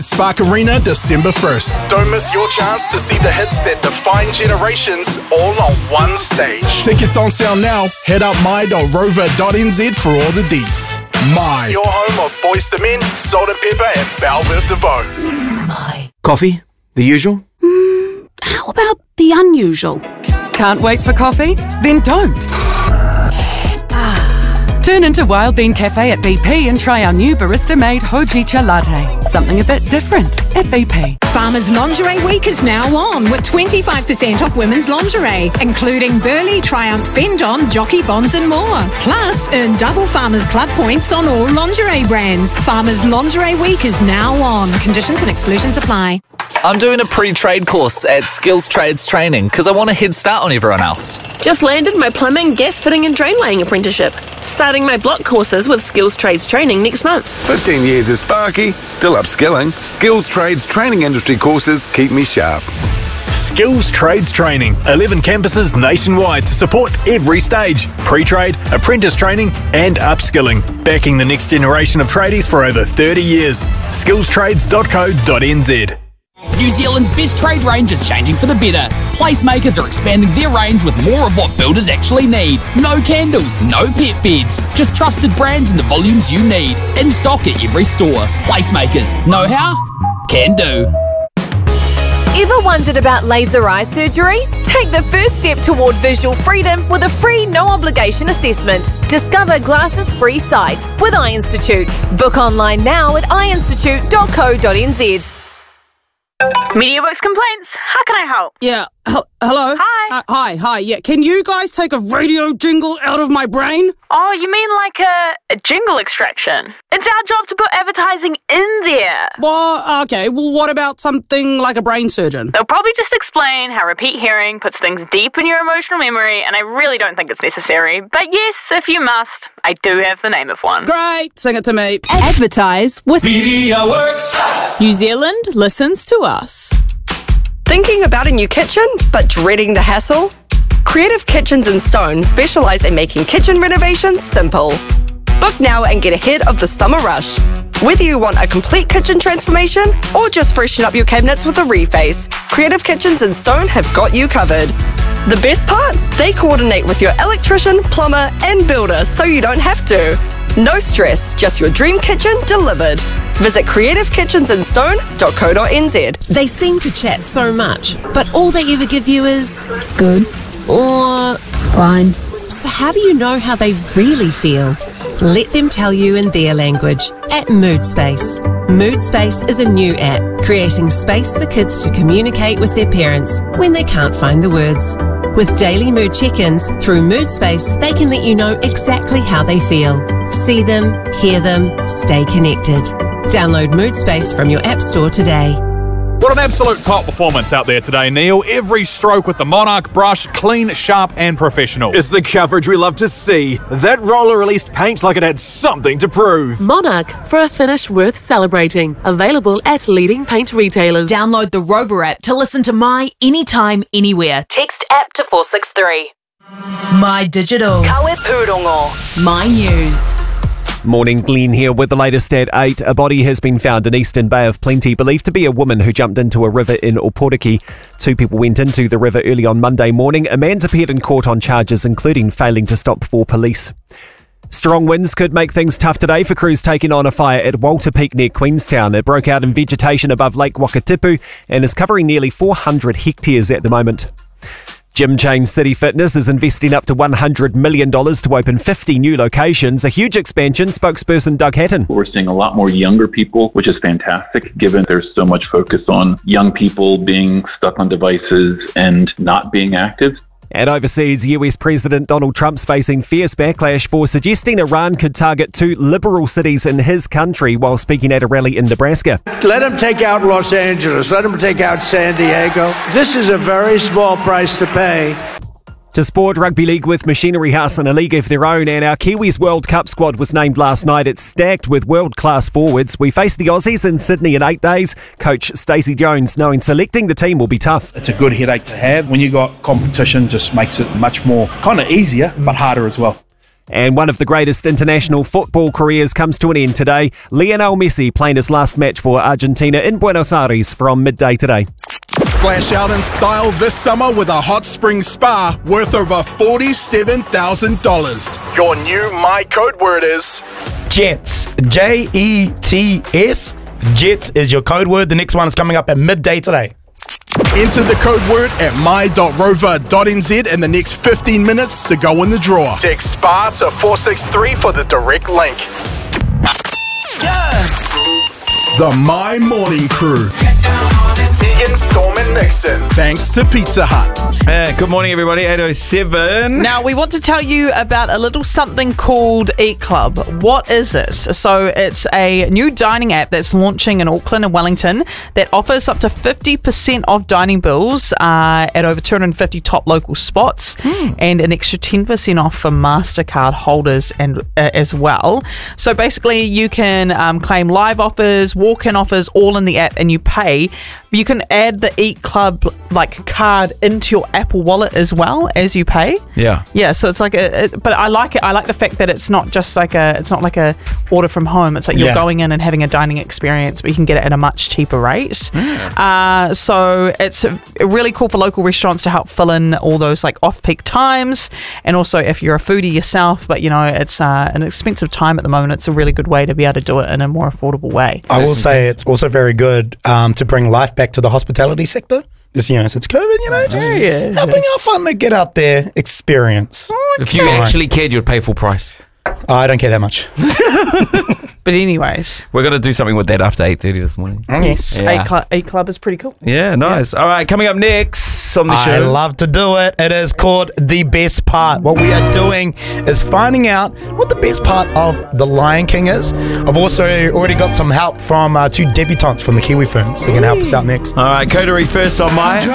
Spark Arena, December 1st. Don't miss your chance to see the hits that define generations all on one stage. Tickets on sale now. Head up my.rover.nz for all the deets. My, your home of Boyz II Men, Salt and Pepper, and Belvin DeVoe. My. Coffee? The usual? How about the unusual? Can't wait for coffee? Then don't. Turn into Wild Bean Cafe at BP and try our new barista-made Hojicha latte. Something a bit different at BP. Farmers Lingerie Week is now on with 25% off women's lingerie, including Burley, Triumph, Fendon, Jockey Bonds and more. Plus, earn double Farmers Club points on all lingerie brands. Farmers Lingerie Week is now on. Conditions and exclusions apply. I'm doing a pre-trade course at Skills Trades Training because I want a head start on everyone else. Just landed my plumbing, gas fitting and drain laying apprenticeship. Starting my block courses with Skills Trades Training next month. 15 years is Sparky, still upskilling. Skills Trades Training industry courses keep me sharp. Skills Trades Training. 11 campuses nationwide to support every stage. Pre-trade, apprentice training and upskilling. Backing the next generation of tradies for over 30 years. skillstrades.co.nz. New Zealand's best trade range is changing for the better. Placemakers are expanding their range with more of what builders actually need. No candles, no pet beds. Just trusted brands in the volumes you need. In stock at every store. Placemakers. Know how? Can do. Ever wondered about laser eye surgery? Take the first step toward visual freedom with a free, no-obligation assessment. Discover glasses-free sight with Eye Institute. Book online now at eyeinstitute.co.nz. MediaWorks complaints. How can I help? Yeah. Hello? Hi. Hi. Yeah. Can you guys take a radio jingle out of my brain? Oh, you mean like a jingle extraction? It's our job to put advertising in there. Well, okay. Well, what about something like a brain surgeon? They'll probably just explain how repeat hearing puts things deep in your emotional memory, and I really don't think it's necessary. But yes, if you must, I do have the name of one. Great. Sing it to me. Advertise with MediaWorks. New Zealand listens to us. Thinking about a new kitchen, but dreading the hassle? Creative Kitchens in Stone specialise in making kitchen renovations simple. Book now and get ahead of the summer rush. Whether you want a complete kitchen transformation or just freshen up your cabinets with a reface, Creative Kitchens in Stone have got you covered. The best part? They coordinate with your electrician, plumber and builder so you don't have to. No stress, just your dream kitchen delivered. Visit creativekitchensinstone.co.nz. They seem to chat so much, but all they ever give you is good or fine. So how do you know how they really feel? Let them tell you in their language at Moodspace. Moodspace is a new app creating space for kids to communicate with their parents when they can't find the words. With daily mood check-ins through Moodspace, they can let you know exactly how they feel. See them, hear them, stay connected. Download Moodspace from your app store today. What an absolute top performance out there today, Neil. Every stroke with the Monarch brush, clean, sharp and professional. It's the coverage we love to see. That roller released paint like it had something to prove. Monarch, for a finish worth celebrating. Available at leading paint retailers. Download the Rover app to listen to My anytime, anywhere. Text app to 463. My Digital. Kawe Pūrongo. My News. Morning, Glenn here with the latest at 8. A body has been found in Eastern Bay of Plenty, believed to be a woman who jumped into a river in Oporiki. 2 people went into the river early on Monday morning. A man's appeared in court on charges including failing to stop before police. Strong winds could make things tough today for crews taking on a fire at Walter Peak near Queenstown. It broke out in vegetation above Lake Wakatipu and is covering nearly 400 hectares at the moment. Gym chain City Fitness is investing up to $100 million to open 50 new locations, a huge expansion, spokesperson Doug Hatton. We're seeing a lot more younger people, which is fantastic, given there's so much focus on young people being stuck on devices and not being active. And overseas, US President Donald Trump's facing fierce backlash for suggesting Iran could target 2 liberal cities in his country while speaking at a rally in Nebraska. Let them take out Los Angeles. Let them take out San Diego. This is a very small price to pay. To sport, Rugby League with Machinery House in a league of their own, and our Kiwis World Cup squad was named last night. It's stacked with world-class forwards. We face the Aussies in Sydney in 8 days. Coach Stacey Jones knowing selecting the team will be tough. It's a good headache to have. When you got competition, just makes it much more kind of easier, but harder as well. And one of the greatest international football careers comes to an end today. Lionel Messi playing his last match for Argentina in Buenos Aires from midday today. Splash out in style this summer with a hot spring spa worth over $47,000. Your new My Code word is Jets. Jets. Jets is your code word. The next one is coming up at midday today. Enter the code word at my.rover.nz in the next 15 minutes to go in the draw. Text SPA to 463 for the direct link. The My Morning Crew. Tegan, Storm and Nixon. Thanks to Pizza Hut. Good morning, everybody. 8:07. Now, we want to tell you about a little something called Eat Club. What is it? So, it's a new dining app that's launching in Auckland and Wellington that offers up to 50% off dining bills at over 250 top local spots and an extra 10% off for MasterCard holders and as well. So, basically, you can claim live offers, walk-in offers, all in the app, and you pay. You can add the Eat Club card into your Apple Wallet as well as you pay. Yeah. Yeah, so it's like but I like it. I like the fact that it's not just it's not like a order from home. It's like you're going in and having a dining experience, but you can get it at a much cheaper rate. So it's really cool for local restaurants to help fill in all those off-peak times. And also if you're a foodie yourself, but it's an expensive time at the moment, it's a really good way to be able to do it in a more affordable way. I will say it's also very good to bring life back to the hospitality sector. Just, since COVID, just helping our fun to get out there, experience. If you actually cared, you'd pay full price. I don't care that much. But anyways. We're going to do something with that after 8:30 this morning. Yes. Yeah. Eat Club is pretty cool. Yeah, nice. All right, coming up next on the show. I love to do it. It is called The Best Part. What we are doing is finding out what the best part of The Lion King is. I've also already got some help from two debutantes from the Kiwi firm, so they're going to help us out next. All right, Coterie first on my...